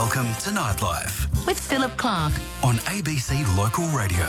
Welcome to Nightlife with Philip Clark on ABC Local Radio.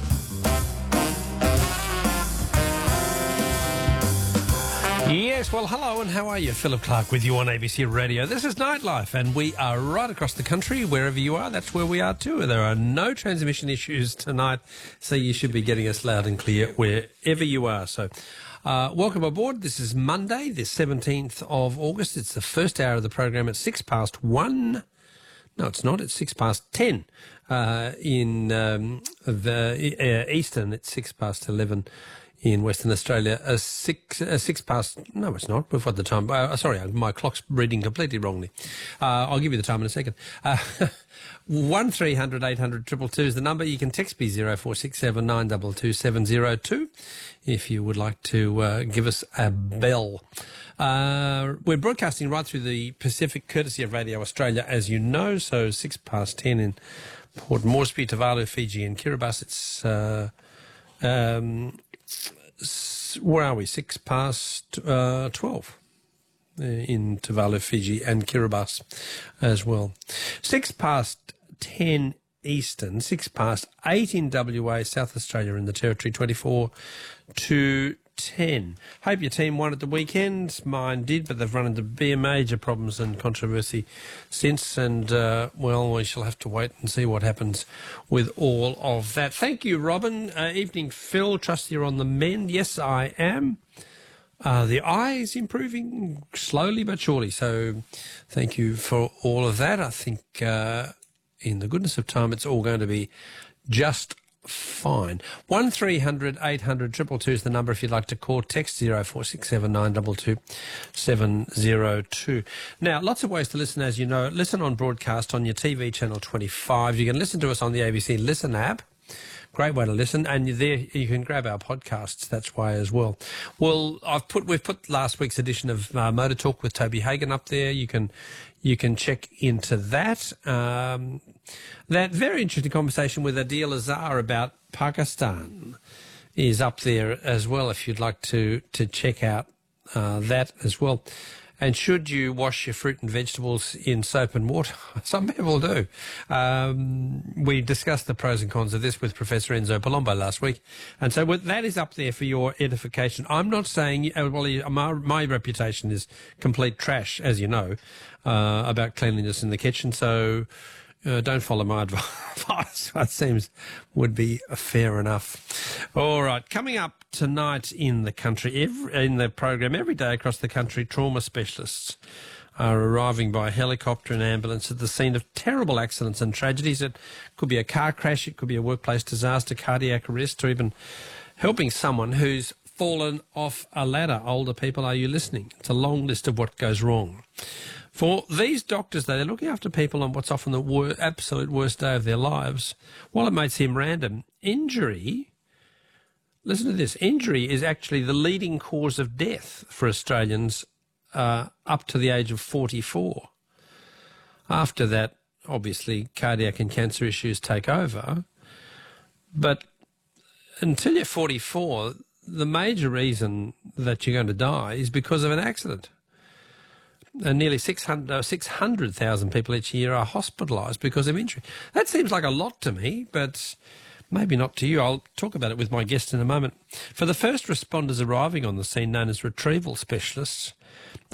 Yes, well, hello and how are you? Philip Clark with you on ABC Radio. This is Nightlife and we are right across the country. Wherever you are, that's where we are too. There are no transmission issues tonight, so you should be getting us loud and clear wherever you are. So welcome aboard. This is Monday, the 17th of August. It's the first hour of the program at 1:06. No, it's not. It's 10 in the Eastern. It's 11 in Western Australia. No, it's not. We've got the time. Sorry, my clock's reading completely wrongly. I'll give you the time in a second. 1300 800 222 is the number. You can text me 0467 922 702 if you would like to give us a bell. We're broadcasting right through the Pacific, courtesy of Radio Australia, as you know. So 10 in Port Moresby, Tuvalu, Fiji, and Kiribati. It's where are we? 12 in Tuvalu, Fiji, and Kiribati as well. 10 Eastern, 8 in WA, South Australia, and the Territory, 24 to 10. Hope your team won at the weekend. Mine did, but they've run into major problems and controversy since, and, well, we shall have to wait and see what happens with all of that. Thank you, Robin. Evening, Phil. Trust you're on the mend. Yes, I am. The eye is improving slowly but surely, so thank you for all of that. I think, in the goodness of time, it's all going to be just fine. 1300 800 222 is the number if you'd like to call. Text 0467 922 702. Now, lots of ways to listen, as you know. Listen on broadcast on your TV channel 25. You can listen to us on the ABC Listen app. Great way to listen, and there you can grab our podcasts. That's why as well. Well, we've put last week's edition of Motor Talk with Toby Hagan up there. You can check into that. That very interesting conversation with Adil Azhar about Pakistan is up there as well. If you'd like to check out that as well. And should you wash your fruit and vegetables in soap and water? Some people do. We discussed the pros and cons of this with Professor Enzo Palombo last week. And so that is up there for your edification. I'm not saying, well, my reputation is complete trash, as you know, about cleanliness in the kitchen. So don't follow my advice. That seems would be fair enough. All right, coming up tonight in the country, in the program, every day across the country, trauma specialists are arriving by helicopter and ambulance at the scene of terrible accidents and tragedies. It could be a car crash, it could be a workplace disaster, cardiac arrest, or even helping someone who's fallen off a ladder. Older people, are you listening? It's a long list of what goes wrong. For these doctors, though, they're looking after people on what's often the absolute worst day of their lives. While it may seem random, injury, listen to this, injury is actually the leading cause of death for Australians up to the age of 44. After that, obviously, cardiac and cancer issues take over. But until you're 44, the major reason that you're going to die is because of an accident. And nearly 600,000 people each year are hospitalised because of injury. That seems like a lot to me, but maybe not to you. I'll talk about it with my guest in a moment. For the first responders arriving on the scene, known as retrieval specialists,